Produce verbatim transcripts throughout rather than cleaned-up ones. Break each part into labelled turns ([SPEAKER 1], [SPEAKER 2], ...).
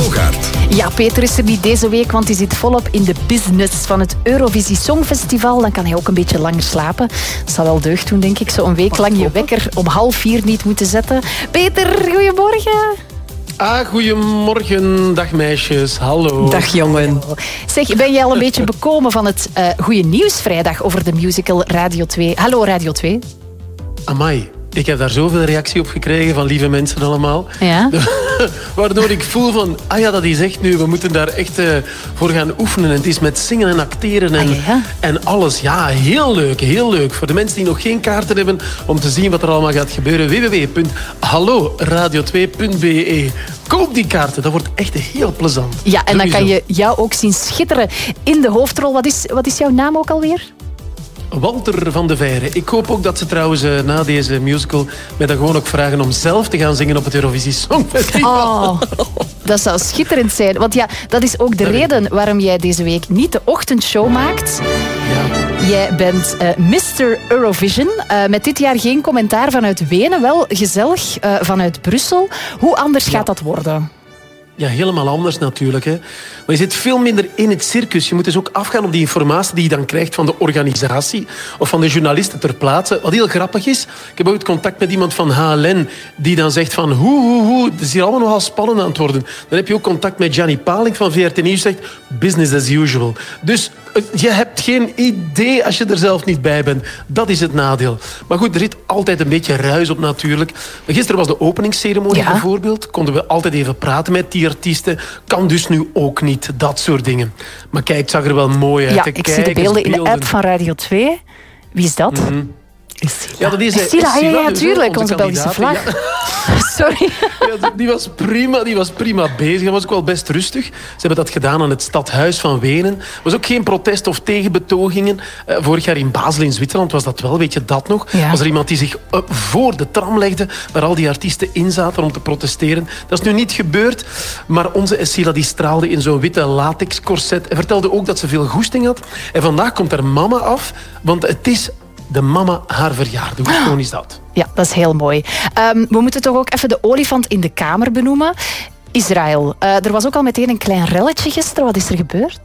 [SPEAKER 1] Bogaert.
[SPEAKER 2] Ja, Peter is er niet deze week, want hij zit volop in de business van het Eurovisie Songfestival. Dan kan hij ook een beetje langer slapen. Dat zal wel deugd doen, denk ik. Zo een week lang je wekker om half vier niet moeten zetten. Peter, goedemorgen.
[SPEAKER 3] Ah, goedemorgen. Dag meisjes. Hallo.
[SPEAKER 2] Dag jongen. Zeg, ben jij al een beetje bekomen van het uh, goede nieuws vrijdag over de musical Radio twee? Hallo Radio twee.
[SPEAKER 3] Amai. Ik heb daar zoveel reactie op gekregen van lieve mensen allemaal.
[SPEAKER 2] Ja?
[SPEAKER 3] Waardoor ik voel van, ah ja, dat is echt nu. We moeten daar echt uh, voor gaan oefenen. En het is met zingen en acteren en,
[SPEAKER 2] ah, ja?
[SPEAKER 3] en alles. Ja, heel leuk, heel leuk. Voor de mensen die nog geen kaarten hebben om te zien wat er allemaal gaat gebeuren. w w w punt hallo radio twee punt b e. Koop die kaarten, dat wordt echt heel plezant.
[SPEAKER 2] Ja, en dan kan je jou ook zien schitteren in de hoofdrol. Wat is, wat is jouw naam ook alweer?
[SPEAKER 3] Walter van de Veire. Ik hoop ook dat ze trouwens uh, na deze musical mij dan gewoon ook vragen om zelf te gaan zingen op het Eurovisie Songfestival.
[SPEAKER 2] Oh, dat zou schitterend zijn. Want ja, dat is ook de reden waarom jij deze week niet de ochtendshow maakt.
[SPEAKER 3] Ja.
[SPEAKER 2] Jij bent uh, mister Eurovision. Uh, met dit jaar geen commentaar vanuit Wenen. Wel gezellig uh, vanuit Brussel. Hoe anders gaat dat worden?
[SPEAKER 3] Ja, helemaal anders natuurlijk. Hè. Maar je zit veel minder in het circus. Je moet dus ook afgaan op die informatie die je dan krijgt van de organisatie of van de journalisten ter plaatse. Wat heel grappig is, ik heb ook contact met iemand van H L N die dan zegt van hoe, hoe, hoe, het is hier allemaal nogal spannend aan het worden. Dan heb je ook contact met Gianni Paling van V R T Nieuws, zegt business as usual. Dus je hebt geen idee als je er zelf niet bij bent. Dat is het nadeel. Maar goed, er zit altijd een beetje ruis op natuurlijk. Gisteren was de openingsceremonie ja. bijvoorbeeld. Konden we altijd even praten met die artiesten. Kan dus nu ook niet, dat soort dingen. Maar kijk, het zag er wel mooi uit.
[SPEAKER 2] Ja, ik zie de beelden, beelden in de app van Radio twee. Wie is dat?
[SPEAKER 3] Mm-hmm.
[SPEAKER 2] Essila.
[SPEAKER 3] Ja, dat is
[SPEAKER 2] Essila, ja, ja, tuurlijk.
[SPEAKER 3] Onze,
[SPEAKER 2] onze Belgische vlag. Ja. Sorry.
[SPEAKER 3] Ja, die, was prima, die was prima bezig. Dat was ook wel best rustig. Ze hebben dat gedaan aan het Stadhuis van Wenen. Er was ook geen protest of tegenbetogingen. Uh, vorig jaar in Basel in Zwitserland was dat wel, weet je dat nog?
[SPEAKER 2] Ja.
[SPEAKER 3] Was er iemand die zich uh, voor de tram legde, waar al die artiesten in zaten om te protesteren. Dat is nu niet gebeurd. Maar onze Essila die straalde in zo'n witte latex corset. En vertelde ook dat ze veel goesting had. En vandaag komt er mama af, want het is de mama haar verjaardag. Hoe schoon is dat?
[SPEAKER 2] Ja, dat is heel mooi. Um, we moeten toch ook even de olifant in de kamer benoemen. Israël. Uh, er was ook al meteen een klein relletje gisteren. Wat is er gebeurd?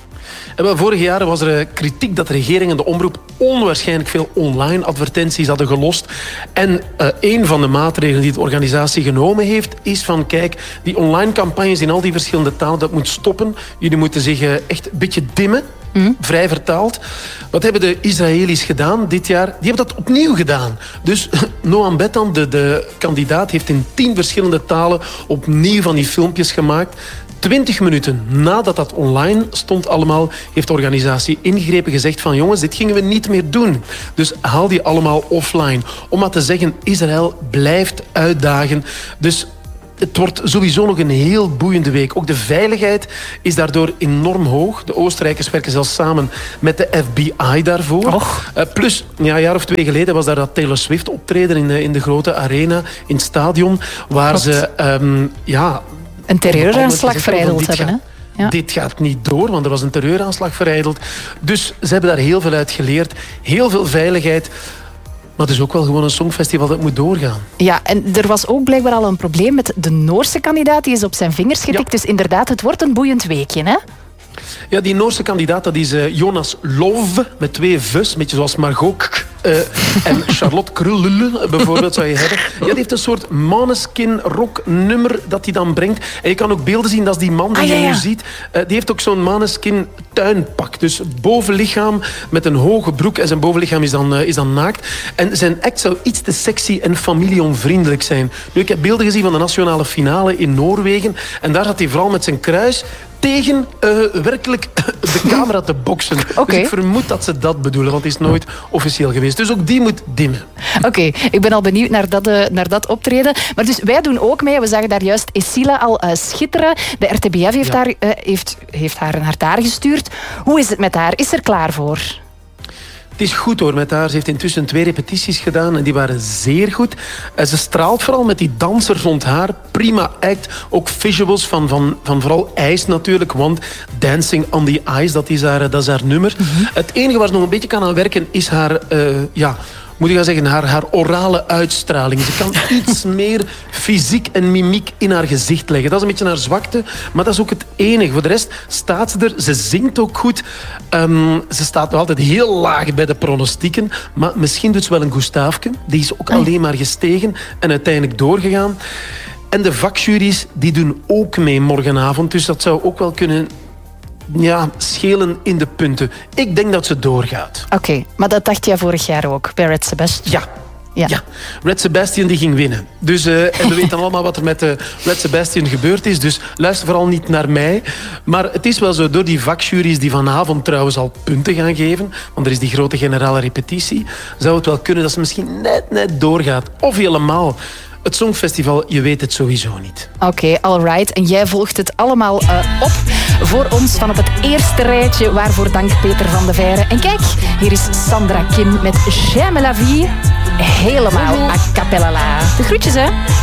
[SPEAKER 3] Vorige jaren was er kritiek dat de regering en de omroep onwaarschijnlijk veel online advertenties hadden gelost. En uh, een van de maatregelen die de organisatie genomen heeft, is van kijk, die online campagnes in al die verschillende talen, dat moet stoppen. Jullie moeten zich uh, echt een beetje dimmen. Mm. Vrij vertaald. Wat hebben de Israëli's gedaan dit jaar? Die hebben dat opnieuw gedaan. Dus Noam Betan, de, de kandidaat, heeft in tien verschillende talen opnieuw van die filmpjes gemaakt. Twintig minuten nadat dat online stond allemaal, heeft de organisatie ingegrepen, gezegd van jongens, dit gingen we niet meer doen. Dus haal die allemaal offline. Om maar te zeggen, Israël blijft uitdagen. Dus het wordt sowieso nog een heel boeiende week. Ook de veiligheid is daardoor enorm hoog. De Oostenrijkers werken zelfs samen met de F B I daarvoor. Uh, plus, ja, een jaar of twee geleden was daar dat Taylor Swift optreden in de, in de grote arena, in het stadion, waar Klopt. ze... Um, ja,
[SPEAKER 2] een terreuraanslag verijdeld hebben, hè?
[SPEAKER 3] Ja. Dit gaat niet door, want er was een terreuraanslag verijdeld. Dus ze hebben daar heel veel uit geleerd. Heel veel veiligheid. Maar het is ook wel gewoon een songfestival dat moet doorgaan.
[SPEAKER 2] Ja, en er was ook blijkbaar al een probleem met de Noorse kandidaat. Die is op zijn vingers getikt. Ja. Dus inderdaad, het wordt een boeiend weekje, hè?
[SPEAKER 3] Ja, die Noorse kandidaat, dat is uh, Jonas Love, met twee V's, een beetje zoals Margot uh, en Charlotte Krullele, bijvoorbeeld, zou je hebben. Ja, die heeft een soort Måneskin rocknummer dat hij dan brengt. En je kan ook beelden zien, dat is die man die ah, ja, ja. je nu ziet. Uh, die heeft ook zo'n Måneskin tuinpak. Dus bovenlichaam met een hoge broek en zijn bovenlichaam is dan, uh, is dan naakt. En zijn act zou iets te sexy en familieonvriendelijk zijn. Nu, ik heb beelden gezien van de nationale finale in Noorwegen. En daar zat hij vooral met zijn kruis tegen uh, werkelijk de camera te boksen. Okay. Dus ik vermoed dat ze dat bedoelen, want het is nooit officieel geweest. Dus ook die moet dimmen.
[SPEAKER 2] Oké, okay, ik ben al benieuwd naar dat, uh, naar dat optreden. Maar dus wij doen ook mee. We zagen daar juist Essila al uh, schitteren. De R T B F heeft, ja. haar, uh, heeft, heeft haar naar daar gestuurd. Hoe is het met haar? Is ze er klaar voor?
[SPEAKER 3] Het is goed hoor met haar. Ze heeft intussen twee repetities gedaan en die waren zeer goed. En ze straalt vooral met die dansers rond haar. Prima act. Ook visuals van, van, van vooral ijs natuurlijk. Want Dancing on the Ice, dat is haar, dat is haar nummer. Mm-hmm. Het enige waar ze nog een beetje kan aan werken is haar... Uh, ja, moet ik gaan zeggen, haar, haar orale uitstraling. Ze kan iets meer fysiek en mimiek in haar gezicht leggen. Dat is een beetje haar zwakte, maar dat is ook het enige. Voor de rest staat ze er, ze zingt ook goed. Um, ze staat nog altijd heel laag bij de pronostieken, maar misschien doet ze wel een Gustaafke. Die is ook alleen maar gestegen en uiteindelijk doorgegaan. En de vakjuries die doen ook mee morgenavond, dus dat zou ook wel kunnen... Ja, schelen in de punten. Ik denk dat ze doorgaat.
[SPEAKER 2] Oké, okay, maar dat dacht jij vorig jaar ook bij Red Sebastian?
[SPEAKER 3] Ja. Ja. ja. Red Sebastian die ging winnen. Dus, uh, en we weten allemaal wat er met uh, Red Sebastian gebeurd is. Dus luister vooral niet naar mij. Maar het is wel zo, door die vakjuries die vanavond trouwens al punten gaan geven, want er is die grote generale repetitie, zou het wel kunnen dat ze misschien net, net doorgaat. Of helemaal. Het Songfestival, je weet het sowieso niet.
[SPEAKER 2] Oké, okay, alright. En jij volgt het allemaal uh, op voor ons van op het eerste rijtje. Waarvoor dank Peter van de Veire. En kijk, hier is Sandra Kim met J'aime la vie. Helemaal a cappella. De groetjes, hè.